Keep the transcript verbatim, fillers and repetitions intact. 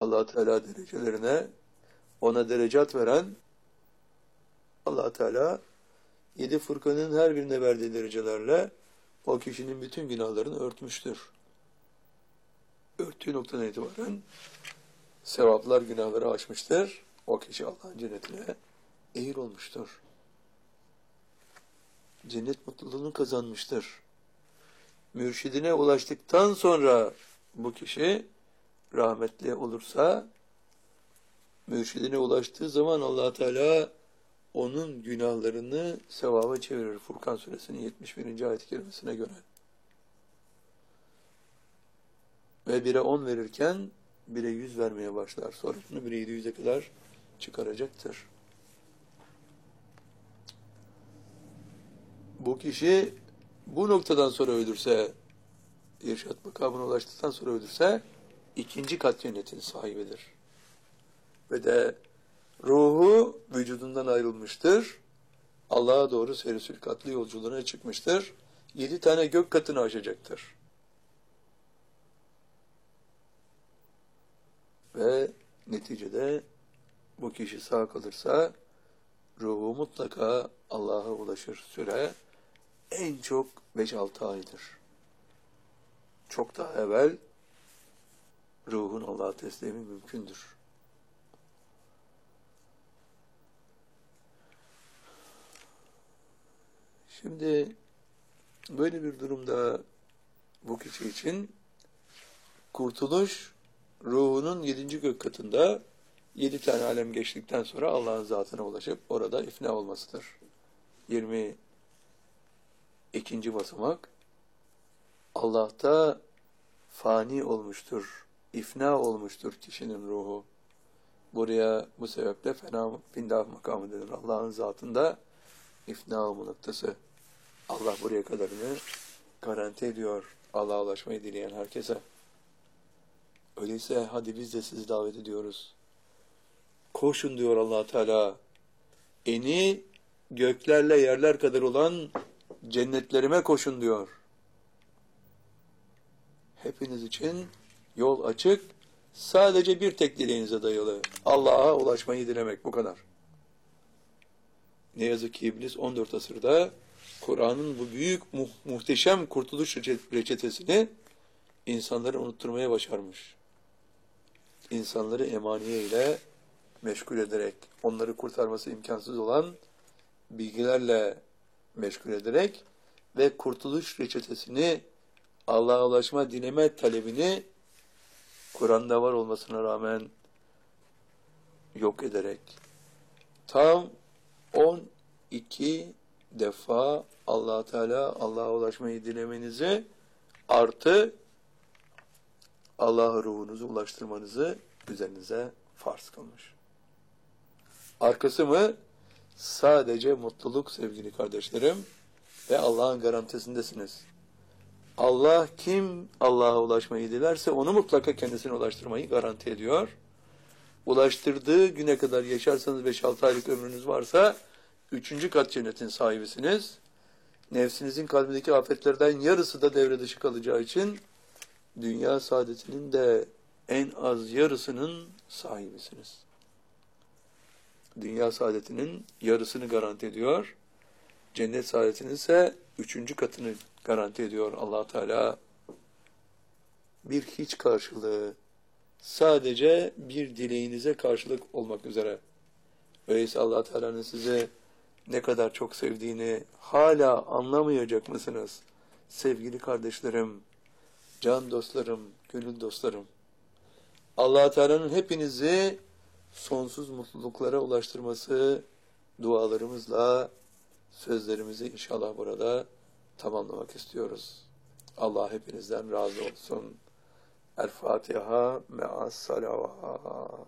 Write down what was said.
Allah Teala derecelerine, ona derecat veren Allah Teala yedi fırkanın her birine verdiği derecelerle o kişinin bütün günahlarını örtmüştür. Örttüğü noktadan itibaren sevaplar günahları aşmıştır. O kişi Allah'ın cennetine ehil olmuştur. Cennet mutluluğunu kazanmıştır. Mürşidine ulaştıktan sonra bu kişi rahmetli olursa, mürşidine ulaştığı zaman Allah Teala onun günahlarını sevaba çevirir. Furkan suresinin yetmiş birinci ayet-i kerimesine göre. Ve bire on verirken bire yüz vermeye başlar. Sonra bunu bire yedi yüze kadar çıkaracaktır. Bu kişi bu noktadan sonra ölürse, irşad makamına ulaştıktan sonra ölürse, ikinci kat cennetin sahibidir. Ve de ruhu vücudundan ayrılmıştır. Allah'a doğru seyri sülkatlı yolculuğuna çıkmıştır. Yedi tane gök katını aşacaktır. Ve neticede bu kişi sağ kalırsa ruhu mutlaka Allah'a ulaşır. Süre en çok beş altı aydır. Çok daha evvel ruhun Allah'a teslimi mümkündür. Şimdi böyle bir durumda bu kişi için kurtuluş ruhunun yedinci gök katında yedi tane alem geçtikten sonra Allah'ın zatına ulaşıp orada ifna olmasıdır. yirmi ikinci basamak Allah'ta fani olmuştur, ifna olmuştur kişinin ruhu. Buraya bu sebeple fena findah makamı denir. Allah'ın zatında ifna olma noktası. Allah buraya kadarını garanti ediyor Allah'a ulaşmayı dileyen herkese. Öyleyse hadi biz de sizi davet ediyoruz. Koşun diyor Allah Teala. Eni göklerle yerler kadar olan cennetlerime koşun diyor. Hepiniz için yol açık, sadece bir tek dileğinize dayalı. Allah'a ulaşmayı dilemek, bu kadar. Ne yazık ki iblis on dört asırda Kur'an'ın bu büyük mu muhteşem kurtuluş reçetesini insanları unutturmaya başarmış. İnsanları emaniye ile meşgul ederek, onları kurtarması imkansız olan bilgilerle meşgul ederek ve kurtuluş reçetesini, Allah'a ulaşma dileme talebini Kur'an'da var olmasına rağmen yok ederek tam on iki defa Allah Teala Allah'a ulaşmayı dilemenizi artı Allah'a ruhunuzu ulaştırmanızı üzerinize farz kılmış. Arkası mı? Sadece mutluluk sevgili kardeşlerim ve Allah'ın garantisindesiniz. Allah kim Allah'a ulaşmayı dilerse onu mutlaka kendisine ulaştırmayı garanti ediyor. Ulaştırdığı güne kadar yaşarsanız beş altı aylık ömrünüz varsa üçüncü kat cennetin sahibisiniz. Nefsinizin kalbindeki afetlerden yarısı da devre dışı kalacağı için dünya saadetinin de en az yarısının sahibisiniz. Dünya saadetinin yarısını garanti ediyor. Cennet saadetinin ise üçüncü katını garanti ediyor Allah Teala. Bir hiç karşılığı, sadece bir dileğinize karşılık olmak üzere. Öyleyse Allah Teala'nın sizi ne kadar çok sevdiğini hala anlamayacak mısınız? Sevgili kardeşlerim, can dostlarım, gönül dostlarım. Allah Teala'nın hepinizi sonsuz mutluluklara ulaştırması dualarımızla sözlerimizi inşallah burada tamamlamak istiyoruz. Allah hepinizden razı olsun. El Fatiha me'as salavat.